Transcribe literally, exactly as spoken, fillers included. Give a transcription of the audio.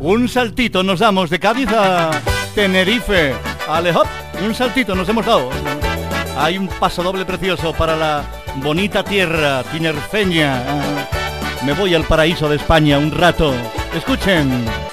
Un saltito nos damos de Cádiz a Tenerife. Ale, hop, un saltito nos hemos dado. Hay un paso doble precioso para la bonita tierra tinerfeña. Me voy al paraíso de España un rato. Escuchen.